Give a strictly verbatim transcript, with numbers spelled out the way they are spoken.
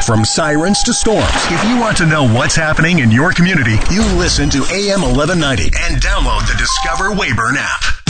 from sirens to storms. If you want to know what's happening in your community, you listen to A M eleven ninety and download the Discover Wayburn app.